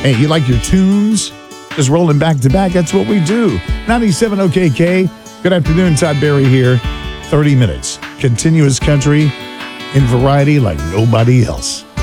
Hey, you like your tunes? Just rolling back to back. That's what we do. 97 OKK. Good afternoon. Todd Barry here. 30 minutes. Continuous country in variety like nobody else.